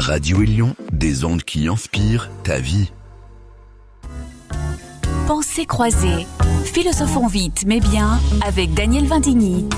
Radio Élion, des ondes qui inspirent ta vie. Pensées croisées, philosophons vite mais bien avec Daniel Vindigny.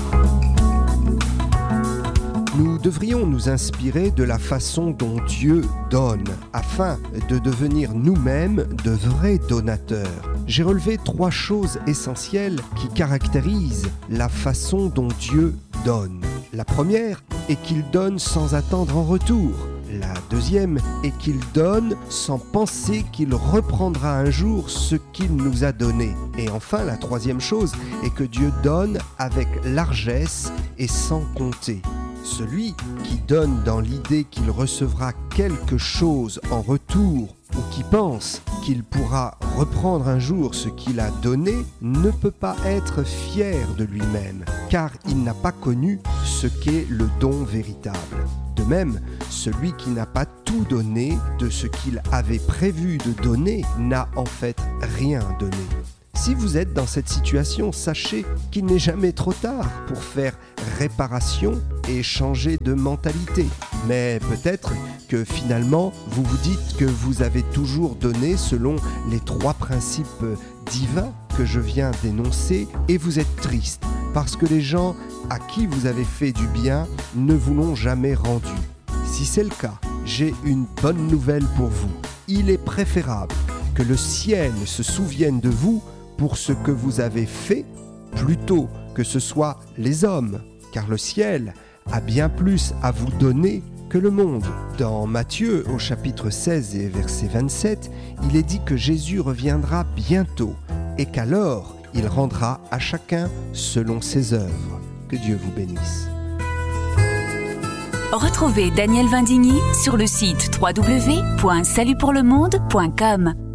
Nous devrions nous inspirer de la façon dont Dieu donne, afin de devenir nous-mêmes de vrais donateurs. J'ai relevé 3 choses essentielles qui caractérisent la façon dont Dieu donne. La première est qu'il donne sans attendre en retour. La deuxième est qu'il donne sans penser qu'il reprendra un jour ce qu'il nous a donné. Et enfin, la troisième chose est que Dieu donne avec largesse et sans compter. Celui qui donne dans l'idée qu'il recevra quelque chose en retour ou qui pense qu'il pourra reprendre un jour ce qu'il a donné ne peut pas être fier de lui-même, car il n'a pas connu ce qu'est le don véritable. De même, celui qui n'a pas tout donné de ce qu'il avait prévu de donner n'a en fait rien donné. Si vous êtes dans cette situation, sachez qu'il n'est jamais trop tard pour faire réparation et changer de mentalité. Mais peut-être que finalement, vous vous dites que vous avez toujours donné selon les 3 principes divins que je viens d'énoncer et vous êtes triste parce que les gens à qui vous avez fait du bien ne vous l'ont jamais rendu. Si c'est le cas, j'ai une bonne nouvelle pour vous. Il est préférable que le ciel se souvienne de vous pour ce que vous avez fait, plutôt que ce soit les hommes, car le ciel a bien plus à vous donner que le monde. Dans Matthieu, au chapitre 16 et verset 27, il est dit que Jésus reviendra bientôt et qu'alors il rendra à chacun selon ses œuvres. Que Dieu vous bénisse. Retrouvez Daniel Vindigny sur le site www.salutpourlemonde.com.